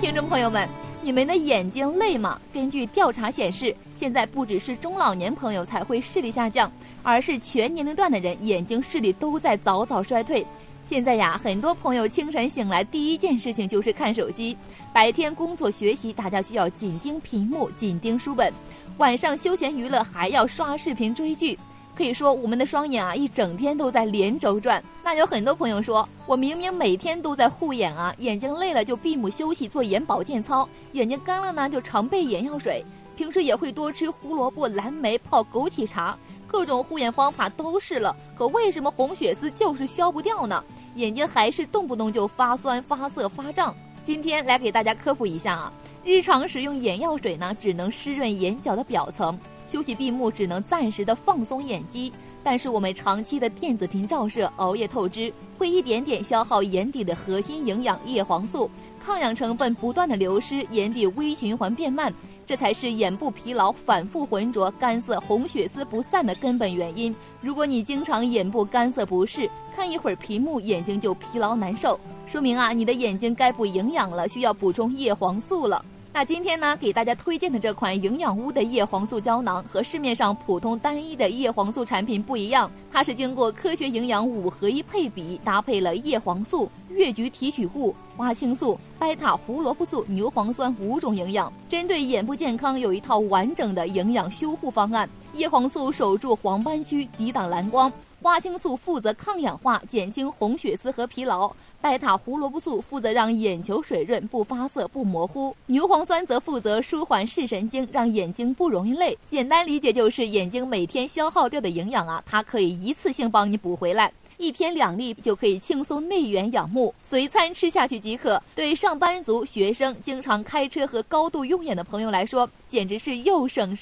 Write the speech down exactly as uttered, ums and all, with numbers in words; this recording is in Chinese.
听众朋友们，你们的眼睛累吗？根据调查显示，现在不只是中老年朋友才会视力下降，而是全年龄段的人眼睛视力都在早早衰退。现在呀，很多朋友清晨醒来第一件事情就是看手机，白天工作学习，大家需要紧盯屏幕、紧盯书本，晚上休闲娱乐还要刷视频追剧。可以说我们的双眼啊，一整天都在连轴转。那有很多朋友说，我明明每天都在护眼啊，眼睛累了就闭目休息做眼保健操，眼睛干了呢就常备眼药水，平时也会多吃胡萝卜、蓝莓、泡枸杞茶，各种护眼方法都试了，可为什么红血丝就是消不掉呢？眼睛还是动不动就发酸、发涩、发胀。今天来给大家科普一下啊，日常使用眼药水呢，只能湿润眼角的表层，休息闭目只能暂时的放松眼肌，但是我们长期的电子屏照射、熬夜透支，会一点点消耗眼底的核心营养叶黄素，抗氧成分不断的流失，眼底微循环变慢，这才是眼部疲劳、反复浑浊、干涩、红血丝不散的根本原因。如果你经常眼部干涩不适，看一会儿屏幕眼睛就疲劳难受，说明啊你的眼睛该补营养了，需要补充叶黄素了。那今天呢，给大家推荐的这款营养屋的叶黄素胶囊和市面上普通单一的叶黄素产品不一样，它是经过科学营养五合一配比，搭配了叶黄素、越橘提取物、花青素、贝塔胡萝卜素、牛磺酸五种营养，针对眼部健康有一套完整的营养修护方案。叶黄素守住黄斑区，抵挡蓝光；花青素负责抗氧化，减轻红血丝和疲劳；贝塔胡萝卜素负责让眼球水润，不发涩不模糊；牛磺酸则负责舒缓视神经，让眼睛不容易累。简单理解就是眼睛每天消耗掉的营养啊，它可以一次性帮你补回来，一天两粒就可以轻松内源养目，随餐吃下去即可。对上班族、学生、经常开车和高度用眼的朋友来说，简直是又省事